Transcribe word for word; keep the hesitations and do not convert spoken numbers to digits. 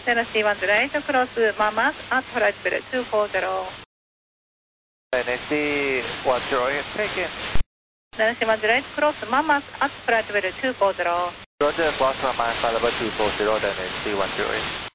Tennessee one zero eight, cross Mamas at flight level two four zero. Tennessee one zero eight, taken. Tennessee one zero eight, cross Mamas at flight level two four zero. Roger, cross Mamas, flight level two four zero, Tennessee one zero eight.